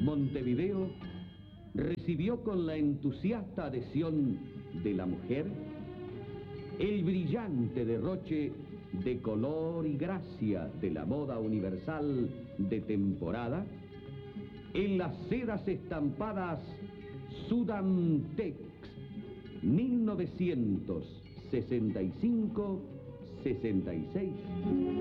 Montevideo recibió con la entusiasta adhesión de la mujer el brillante derroche de color y gracia de la moda universal de temporada en las sedas estampadas Sudamtex 1965-66.